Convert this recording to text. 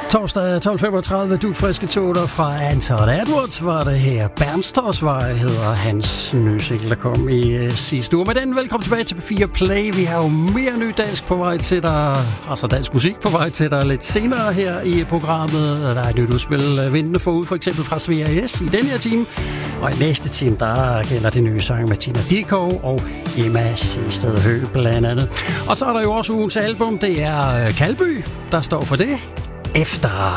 Torsdag 12.35, du friske toter fra Anton Edwards var det her. Bernstofsvej hedder hans nye single, der kom i sidste uge. Med den, velkommen tilbage til P4 Play. Vi har jo mere ny dansk på vej til dig, altså dansk musik på vej til dig lidt senere her i programmet. Der er et nyt udspil ventende forud, for eksempel fra Svea S i den her time. Og i næste time, der gælder det nye sang med Tina Dickow og Emma Sisted Høgh blandt andet. Og så er der jo også ugens album, det er Kalby, der står for det. Efter